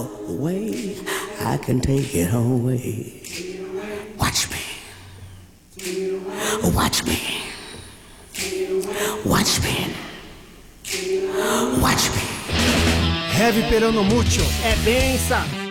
away. I can take it away. Watch me. Watch me. Watch me. Watch me. Heavy Perano Mucho. É benção.